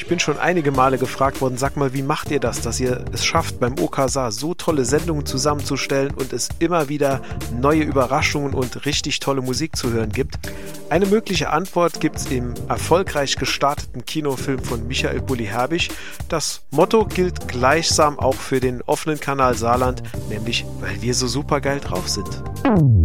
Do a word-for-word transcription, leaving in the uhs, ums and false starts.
Ich bin schon einige Male gefragt worden, sag mal, wie macht ihr das, dass ihr es schafft, beim O K S A so tolle Sendungen zusammenzustellen und es immer wieder neue Überraschungen und richtig tolle Musik zu hören gibt? Eine mögliche Antwort gibt's im erfolgreich gestarteten Kinofilm von Michael Bulli-Herbig. Das Motto gilt gleichsam auch für den offenen Kanal Saarland, nämlich weil wir so supergeil drauf sind.